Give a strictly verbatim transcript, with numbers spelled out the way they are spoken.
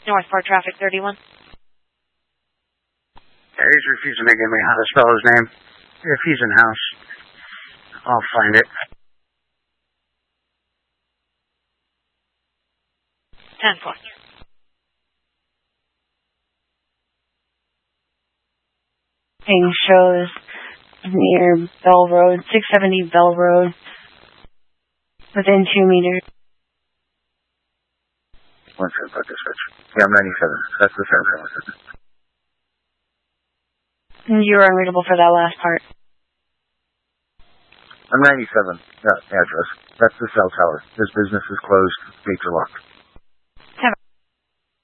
Northport traffic thirty-one. Yeah, he's refusing to give me how to spell his name. If he's in house, I'll find it. ten four. Ping shows near Bell Road, six seventy Bell Road, within two meters. One second, about this switch. Yeah, I'm ninety-seven. That's the cell tower. You're unreadable for that last part. I'm ninety-seven. Yeah, address. That's the cell tower. This business is closed. Gates are locked.